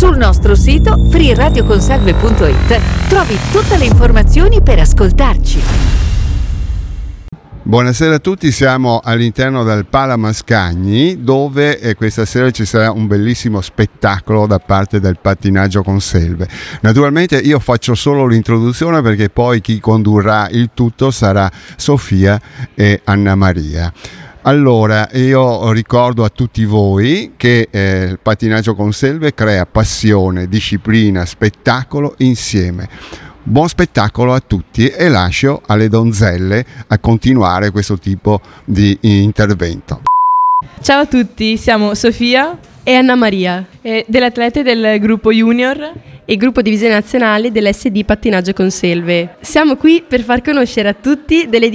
Sul nostro sito freeradioconsalve.it trovi tutte le informazioni per ascoltarci. Buonasera a tutti, siamo all'interno del Pala Mascagni, dove questa sera ci sarà un bellissimo spettacolo da parte del Pattinaggio con Selve. Naturalmente io faccio solo l'introduzione, perché poi chi condurrà il tutto sarà Sofia e Anna Maria. Allora, io ricordo a tutti voi che il Pattinaggio con Selve crea passione, disciplina, spettacolo insieme. Buon spettacolo a tutti e lascio alle donzelle a continuare questo tipo di intervento. Ciao a tutti, siamo Sofia e Anna Maria, delle atlete del gruppo Junior e gruppo divisione nazionale dell'SD Pattinaggio con Selve. Siamo qui per far conoscere a tutti delle